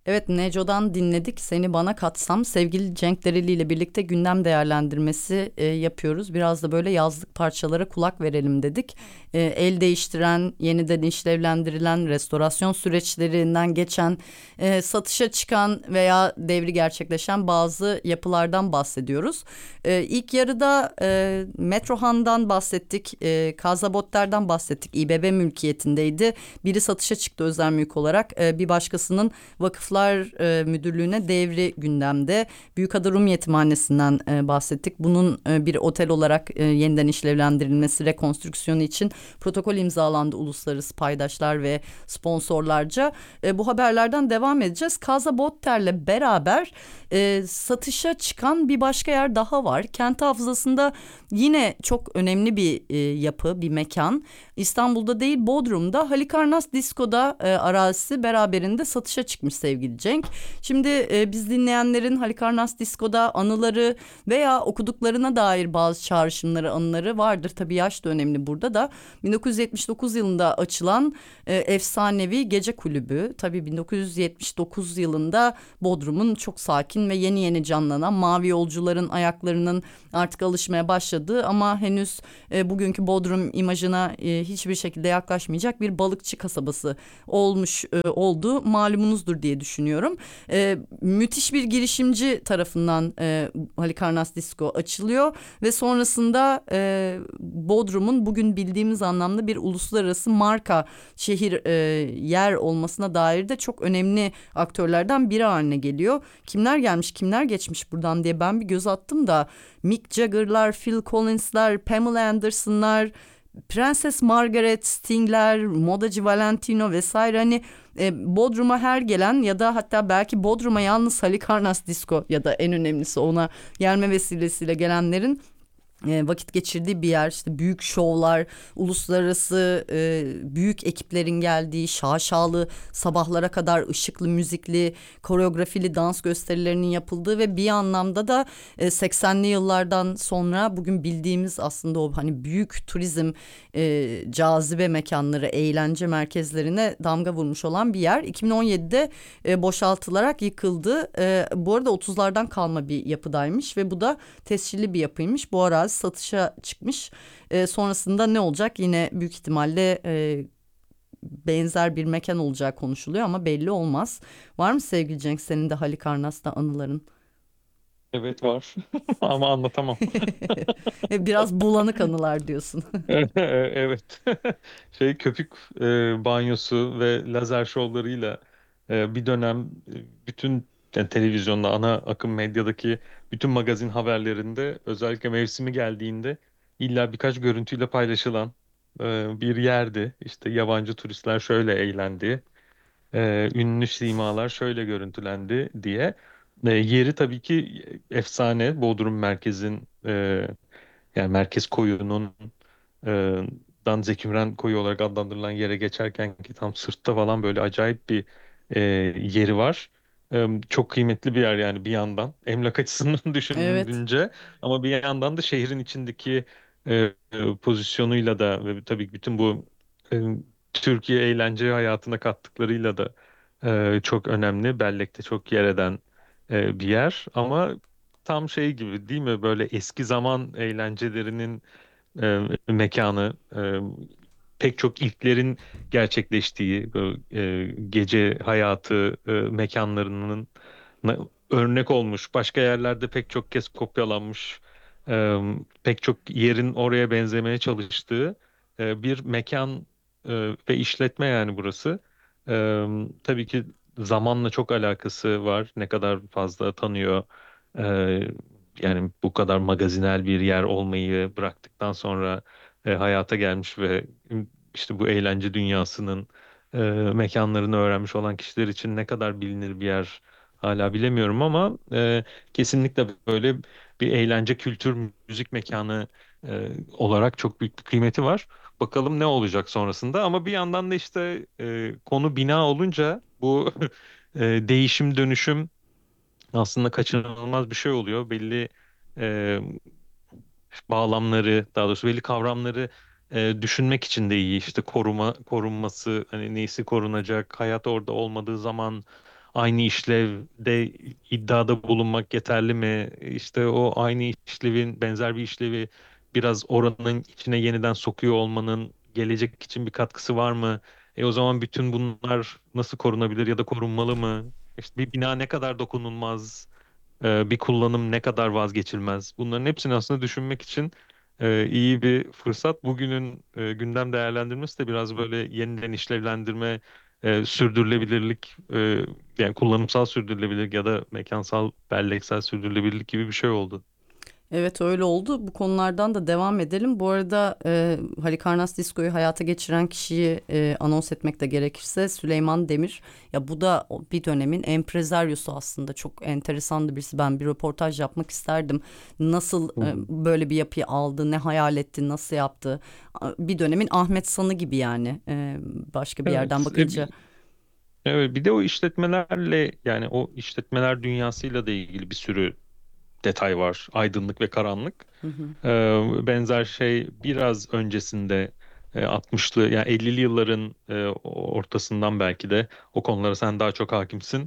Evet, Neco'dan dinledik. Seni bana katsam, sevgili Cenk Dereli ile birlikte gündem değerlendirmesi yapıyoruz. Biraz da böyle yazlık parçalara kulak verelim dedik. El değiştiren, yeniden işlevlendirilen, restorasyon süreçlerinden geçen, satışa çıkan veya devri gerçekleşen bazı yapılardan bahsediyoruz. İlk yarıda Metrohan'dan bahsettik, Kazabotler'den bahsettik. İBB mülkiyetindeydi. Biri satışa çıktı özel mülk olarak. Bir başkasının Vakıflar Müdürlüğü'ne devri gündemde. Büyükada Rum Yetimhanesi'nden bahsettik. Bunun bir otel olarak yeniden işlevlendirilmesi, rekonstrüksiyonu için protokol imzalandı uluslararası paydaşlar ve sponsorlarca. Bu haberlerden devam edeceğiz. Casa Botter'le beraber satışa çıkan bir başka yer daha var. Kent hafızasında yine çok önemli bir yapı, bir mekan. İstanbul'da değil, Bodrum'da Halikarnas Disko'da arazisi beraberinde satışa çıkmış sevgili Cenk. Şimdi biz dinleyenlerin Halikarnas Disko'da anıları veya okuduklarına dair bazı çağrışımları, anıları vardır. Tabii yaş da önemli burada da. 1979 yılında açılan efsanevi gece kulübü. Tabii 1979 yılında Bodrum'un çok sakin ve yeni yeni canlanan, mavi yolcuların ayaklarının artık alışmaya başladığı ama henüz bugünkü Bodrum imajına hiçbir şekilde yaklaşmayacak bir balıkçı kasabası olmuş olduğu malumunuzdur diye düşünüyorum. Müthiş bir girişimci tarafından Halikarnas Disco açılıyor ve sonrasında Bodrum'un bugün bildiğimiz anlamda bir uluslararası marka şehir yer olmasına dair de çok önemli aktörlerden biri haline geliyor. Kimler gelmiş, kimler geçmiş buradan diye ben bir göz attım da Mick Jagger'lar, Phil Collins'lar, Pamela Anderson'lar, Prenses Margaret, Sting'ler, modacı Valentino vesaire, hani Bodrum'a her gelen ya da hatta belki Bodrum'a yalnız Halikarnas Disco ya da en önemlisi ona gelme vesilesiyle gelenlerin vakit geçirdiği bir yer. İşte büyük şovlar, uluslararası büyük ekiplerin geldiği, şaşalı sabahlara kadar ışıklı, müzikli, koreografili dans gösterilerinin yapıldığı ve bir anlamda da 80'li yıllardan sonra bugün bildiğimiz aslında o hani büyük turizm cazibe mekanları, eğlence merkezlerine damga vurmuş olan bir yer. 2017'de boşaltılarak yıkıldı. Bu arada 30'lardan kalma bir yapıdaymış ve bu da tescilli bir yapıymış. Bu arazi satışa çıkmış. Sonrasında ne olacak? Yine büyük ihtimalle benzer bir mekan olacağı konuşuluyor ama belli olmaz. Var mı sevgili Cenk senin de Halikarnas'ta anıların? Evet var ama anlatamam. Biraz bulanık anılar diyorsun. Evet. Köpük banyosu ve lazer şovlarıyla bir dönem bütün yani televizyonda ana akım medyadaki bütün magazin haberlerinde özellikle mevsimi geldiğinde illa birkaç görüntüyle paylaşılan bir yerdi. İşte yabancı turistler şöyle eğlendi, ünlü simalar şöyle görüntülendi diye. Yeri tabii ki efsane. Bodrum merkezin yani merkez koyunun e, dan Zeki Müren koyu olarak adlandırılan yere geçerken ki tam sırtta falan böyle acayip bir e, yeri var. Çok kıymetli bir yer yani bir yandan. Emlak açısından Evet. düşününce ama bir yandan da şehrin içindeki pozisyonuyla da ve tabii ki bütün bu e, Türkiye eğlence hayatına kattıklarıyla da çok önemli. Bellek'te çok yer eden bir yer ama tam şey gibi değil mi? Böyle eski zaman eğlencelerinin mekanı, pek çok ilklerin gerçekleştiği böyle, gece hayatı mekanlarının örnek olmuş. Başka yerlerde pek çok kez kopyalanmış, pek çok yerin oraya benzemeye çalıştığı bir mekan ve işletme yani burası. Tabii ki zamanla çok alakası var. Ne kadar fazla tanıyor. e, Yani bu kadar magazinel bir yer olmayı bıraktıktan sonra hayata gelmiş ve işte bu eğlence dünyasının e, mekanlarını öğrenmiş olan kişiler için ne kadar bilinir bir yer hala bilemiyorum ama kesinlikle böyle bir eğlence kültür müzik mekanı olarak çok büyük bir kıymeti var. Bakalım ne olacak sonrasında ama bir yandan da işte konu bina olunca bu değişim dönüşüm aslında kaçınılmaz bir şey oluyor. Belli e, bağlamları, daha doğrusu belli kavramları düşünmek için de iyi. İşte korunması, hani neyisi korunacak, hayat orada olmadığı zaman aynı işlevde iddiada bulunmak yeterli mi? İşte o aynı işlevin benzer bir işlevi biraz oranın içine yeniden sokuyor olmanın gelecek için bir katkısı var mı? O zaman bütün bunlar nasıl korunabilir ya da korunmalı mı? İşte bir bina ne kadar dokunulmaz, bir kullanım ne kadar vazgeçilmez. Bunların hepsini aslında düşünmek için iyi bir fırsat. Bugünün gündem değerlendirmesi de biraz böyle yeniden işlevlendirme, sürdürülebilirlik, yani kullanımsal sürdürülebilirlik ya da mekansal belleksel sürdürülebilirlik gibi bir şey oldu. Evet, öyle oldu. Bu konulardan da devam edelim. Bu arada Halikarnas Disko'yu hayata geçiren kişiyi anons etmek de gerekirse Süleyman Demir. Ya bu da bir dönemin emprezaryosu aslında. Çok enteresandı birisi. Ben bir röportaj yapmak isterdim. Nasıl Hı hı. böyle bir yapıyı aldı, ne hayal etti, nasıl yaptı. Bir dönemin Ahmet San'ı gibi yani, başka bir yerden Evet, bakınca. evet, bir de o işletmelerle yani o işletmeler dünyasıyla da ilgili bir sürü detay var. Aydınlık ve karanlık. Hı hı. Benzer şey biraz öncesinde 60'lı yani 50'li yılların ortasından belki de o konulara sen daha çok hakimsin.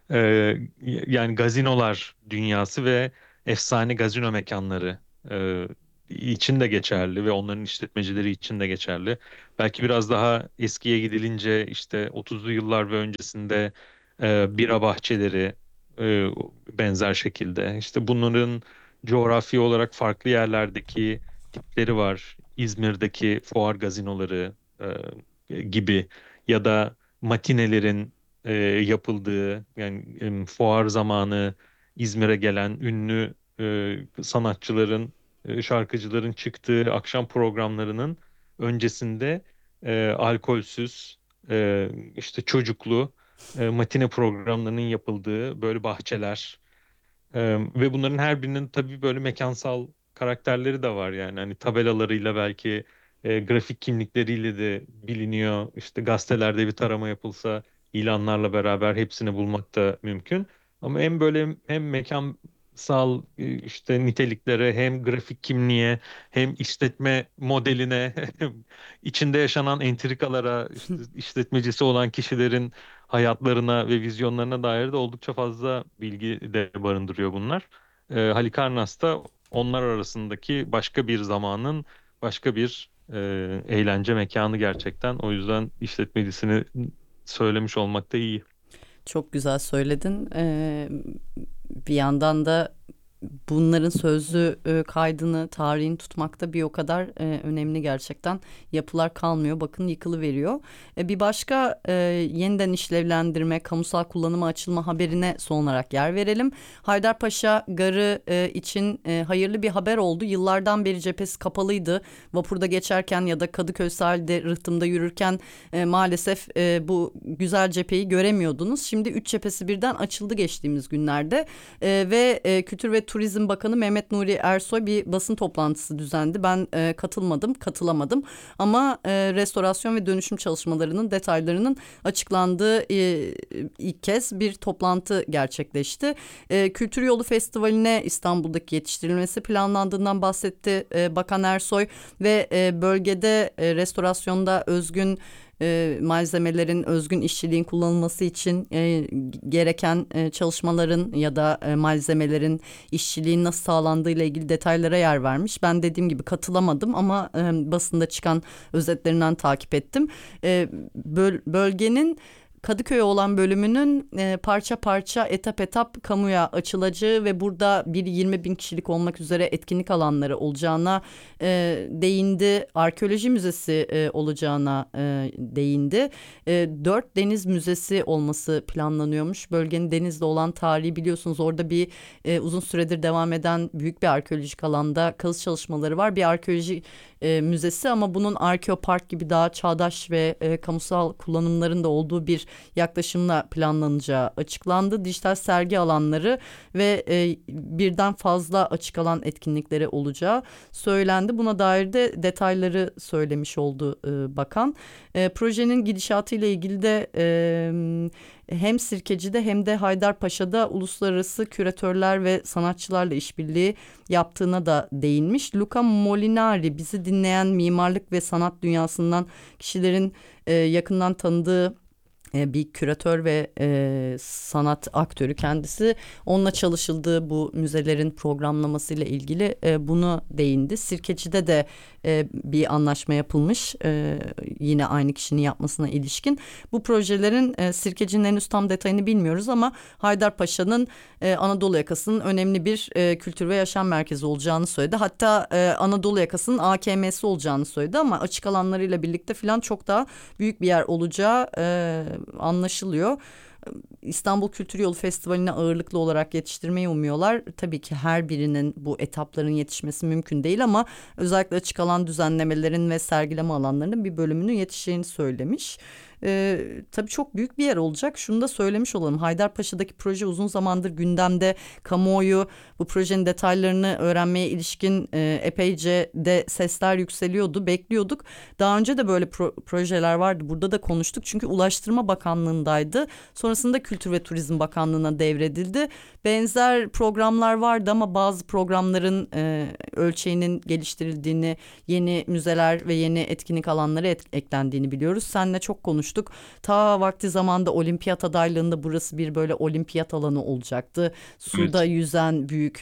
Yani gazinolar dünyası ve efsane gazino mekanları e, için de geçerli ve onların işletmecileri için de geçerli. Belki biraz daha eskiye gidilince işte 30'lu yıllar ve öncesinde bira bahçeleri e, benzer şekilde. İşte bunların coğrafi olarak farklı yerlerdeki tipleri var. İzmir'deki fuar gazinoları gibi ya da matinelerin yapıldığı yani fuar zamanı İzmir'e gelen ünlü sanatçıların, şarkıcıların çıktığı akşam programlarının öncesinde alkolsüz, işte çocuklu matine programlarının yapıldığı böyle bahçeler. Ve bunların her birinin tabii böyle mekansal karakterleri de var yani. Hani tabelalarıyla belki grafik kimlikleriyle de biliniyor. İşte gazetelerde bir tarama yapılsa ilanlarla beraber hepsini bulmak da mümkün. Ama hem böyle hem mekansal işte niteliklere hem grafik kimliğe hem işletme modeline hem içinde yaşanan entrikalara işte işletmecisi olan kişilerin hayatlarına ve vizyonlarına dair de oldukça fazla bilgi de barındırıyor bunlar. Halikarnas da onlar arasındaki başka bir zamanın başka bir eğlence mekanı gerçekten. O yüzden işletmecisini söylemiş olmak da iyi. Çok güzel söyledin. Bir yandan da bunların sözlü kaydını, tarihini tutmakta bir o kadar önemli gerçekten. Yapılar kalmıyor, bakın yıkılıveriyor. Bir başka yeniden işlevlendirme, kamusal kullanıma açılma haberine son olarak yer verelim. Haydarpaşa Garı için hayırlı bir haber oldu. Yıllardan beri cephesi kapalıydı. Vapurda geçerken ya da Kadıköy sahilde rıhtımda yürürken maalesef bu güzel cepheyi göremiyordunuz. Şimdi üç cephesi birden açıldı geçtiğimiz günlerde. Ve Kültür ve Turizm Bakanı Mehmet Nuri Ersoy bir basın toplantısı düzenledi. Ben katılamadım. Ama restorasyon ve dönüşüm çalışmalarının detaylarının açıklandığı ilk kez bir toplantı gerçekleşti. Kültür Yolu Festivali'ne İstanbul'daki yetiştirilmesi planlandığından bahsetti Bakan Ersoy ve bölgede restorasyonda özgün malzemelerin, özgün işçiliğin kullanılması için gereken çalışmaların ya da malzemelerin, işçiliğin nasıl sağlandığı ile ilgili detaylara yer vermiş. Ben dediğim gibi katılamadım ama basında çıkan özetlerinden takip ettim. Bölgenin Kadıköy'e olan bölümünün parça parça etap etap kamuya açılacağı ve burada bir 20 bin kişilik olmak üzere etkinlik alanları olacağına değindi. Arkeoloji müzesi olacağına değindi. 4 deniz müzesi olması planlanıyormuş. Bölgenin denizde olan tarihi biliyorsunuz, orada bir uzun süredir devam eden büyük bir arkeolojik alanda kazı çalışmaları var. Bir arkeoloji müzesi ama bunun arkeopark gibi daha çağdaş ve kamusal kullanımların da olduğu bir yaklaşımla planlanacağı açıklandı. Dijital sergi alanları ve birden fazla açık alan etkinlikleri olacağı söylendi. Buna dair de detayları söylemiş oldu bakan. Projenin gidişatı ile ilgili de hem Sirkeci'de hem de Haydarpaşa'da uluslararası küratörler ve sanatçılarla işbirliği yaptığına da değinmiş. Luca Molinari, bizi dinleyen mimarlık ve sanat dünyasından kişilerin yakından tanıdığı Bir küratör ve sanat aktörü kendisi. Onunla çalışıldığı bu müzelerin programlamasıyla ilgili bunu değindi. Sirkeci'de de bir anlaşma yapılmış, yine aynı kişinin yapmasına ilişkin. Bu projelerin Sirkeci'nin henüz tam detayını bilmiyoruz ama Haydarpaşa'nın Anadolu yakasının önemli bir kültür ve yaşam merkezi olacağını söyledi. Hatta Anadolu yakasının AKM'si olacağını söyledi ama açık alanlarıyla birlikte falan çok daha büyük bir yer olacağı anlaşılıyor. İstanbul Kültür Yolu Festivali'ne ağırlıklı olarak yetiştirmeyi umuyorlar. Tabii ki her birinin bu etapların yetişmesi mümkün değil ama özellikle açık alan düzenlemelerin ve sergileme alanlarının bir bölümünün yetişeceğini söylemiş. Tabii çok büyük bir yer olacak. Şunu da söylemiş olalım. Haydarpaşa'daki proje uzun zamandır gündemde. Kamuoyu bu projenin detaylarını öğrenmeye ilişkin epeyce de sesler yükseliyordu. Bekliyorduk. Daha önce de böyle projeler vardı. Burada da konuştuk. Çünkü Ulaştırma Bakanlığı'ndaydı. Sonrasında Kültür ve Turizm Bakanlığı'na devredildi. Benzer programlar vardı ama bazı programların ölçeğinin geliştirildiğini, yeni müzeler ve yeni etkinlik alanları eklendiğini biliyoruz. Seninle çok konuştuk. Ta vakti zamanda olimpiyat adaylığında burası bir böyle olimpiyat alanı olacaktı. Suda Evet. yüzen büyük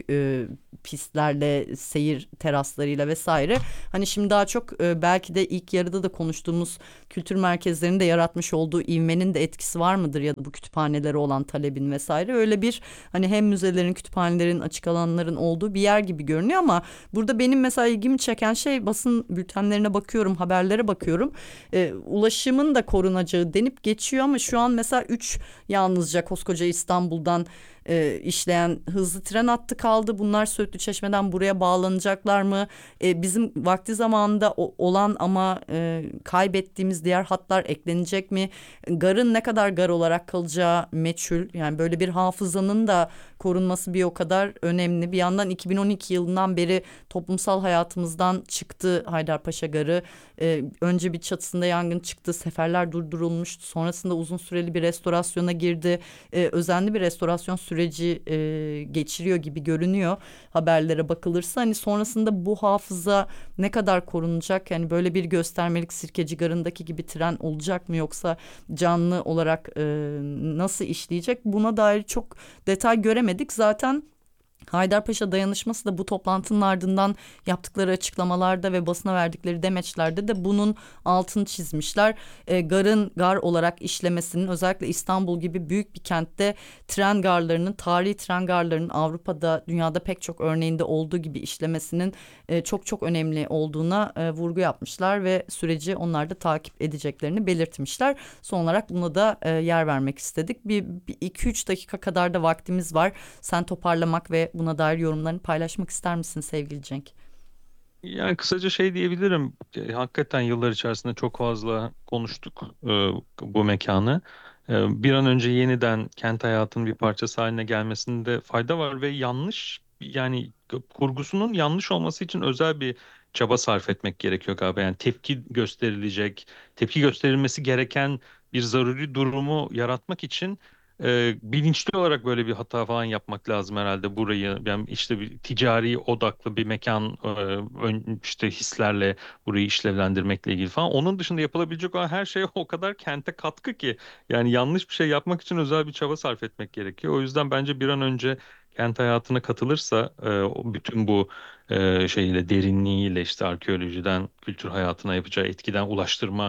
pistlerle, seyir teraslarıyla vesaire. Hani şimdi daha çok belki de ilk yarıda da konuştuğumuz kültür merkezlerinin de yaratmış olduğu ivmenin de etkisi var mıdır ya da bu kütüphanelere olan talebin vesaire. Öyle bir hani hem müzelerin, kütüphanelerin, açık alanların olduğu bir yer gibi görünüyor ama burada benim mesela ilgimi çeken şey basın bültenlerine bakıyorum, haberlere bakıyorum. Ulaşımın da korunacağı denip geçiyor ama şu an mesela 3 yalnızca koskoca İstanbul'dan işleyen hızlı tren hattı kaldı. Bunlar Söğütlü Çeşme'den buraya bağlanacaklar mı? Bizim vakti zamanında olan ama kaybettiğimiz diğer hatlar eklenecek mi? Garın ne kadar gar olarak kalacağı meçhul. Yani böyle bir hafızanın da korunması bir o kadar önemli. Bir yandan 2012 yılından beri toplumsal hayatımızdan çıktı Haydarpaşa Garı. Önce bir çatısında yangın çıktı, seferler durdurulmuştu. Sonrasında uzun süreli bir restorasyona girdi. Özenli bir restorasyon süreci geçiriyor gibi görünüyor haberlere bakılırsa. Hani sonrasında bu hafıza ne kadar korunacak? Yani böyle bir göstermelik Sirkeci Garı'ndaki gibi tren olacak mı yoksa canlı olarak nasıl işleyecek? Buna dair çok detay göremedik. Zaten Haydarpaşa Dayanışması da bu toplantının ardından yaptıkları açıklamalarda ve basına verdikleri demeçlerde de bunun altını çizmişler. Garın gar olarak işlemesinin özellikle İstanbul gibi büyük bir kentte tren garlarının, tarihi tren garlarının Avrupa'da, dünyada pek çok örneğinde olduğu gibi işlemesinin çok çok önemli olduğuna vurgu yapmışlar ve süreci onlar da takip edeceklerini belirtmişler. Son olarak buna da yer vermek istedik. Bir 2-3 dakika kadar da vaktimiz var. Sen toparlamak ve buna dair yorumlarını paylaşmak ister misin sevgili Cenk? Yani kısaca şey diyebilirim. Hakikaten yıllar içerisinde çok fazla konuştuk bu mekanı. Bir an önce yeniden kent hayatının bir parçası haline gelmesinde fayda var ve yanlış yani kurgusunun yanlış olması için özel bir çaba sarf etmek gerekiyor galiba. Yani tepki gösterilecek, tepki gösterilmesi gereken bir zaruri durumu yaratmak için bilinçli olarak böyle bir hata falan yapmak lazım herhalde burayı. Yani işte bir ticari odaklı bir mekan işte hislerle burayı işlevlendirmekle ilgili falan. Onun dışında yapılabilecek olan her şey o kadar kente katkı ki yani yanlış bir şey yapmak için özel bir çaba sarf etmek gerekiyor. O yüzden bence bir an önce kent hayatına katılırsa bütün bu şeyle derinliğiyle işte arkeolojiden kültür hayatına yapacağı etkiden ulaştırma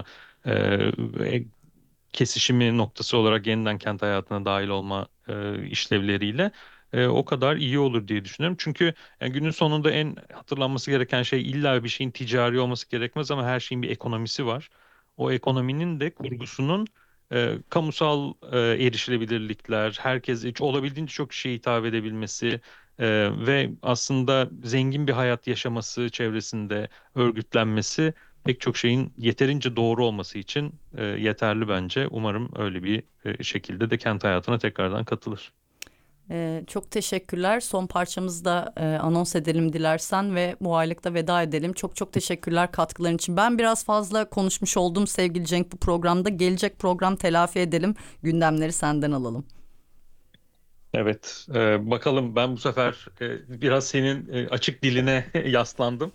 kesişimi noktası olarak yeniden kent hayatına dahil olma işlevleriyle o kadar iyi olur diye düşünüyorum. Çünkü günün sonunda en hatırlanması gereken şey illa bir şeyin ticari olması gerekmez ama her şeyin bir ekonomisi var. O ekonominin de kurgusunun kamusal erişilebilirlikler, herkes olabildiğince çok kişiye hitap edebilmesi ve aslında zengin bir hayat yaşaması çevresinde örgütlenmesi pek çok şeyin yeterince doğru olması için yeterli bence. Umarım öyle bir şekilde de kent hayatına tekrardan katılır. Çok teşekkürler. Son parçamızı da anons edelim dilersen ve bu aylıkta veda edelim. Çok çok teşekkürler katkıların için. Ben biraz fazla konuşmuş oldum sevgili Cenk bu programda. Gelecek program telafi edelim. Gündemleri senden alalım. Evet, bakalım ben bu sefer biraz senin açık diline yaslandım.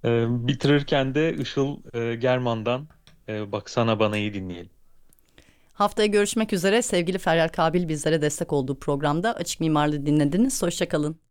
Bitirirken de Işıl German'dan Baksana Bana'yı dinleyelim. Haftaya görüşmek üzere. Sevgili Feryal Kabil bizlere destek olduğu programda Açık Mimarlığı dinlediniz. Hoşça kalın.